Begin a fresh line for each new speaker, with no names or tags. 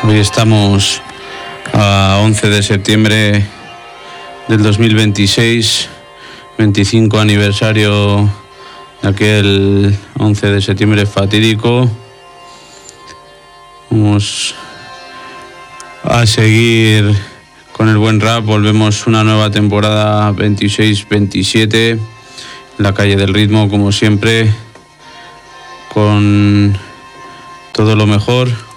Hoy estamos a 11 de septiembre del 2026, 25 aniversario de aquel 11 de septiembre fatídico. Vamos a seguir con el buen rap, volvemos una nueva temporada 26-27, en la calle del ritmo como siempre, con todo lo mejor.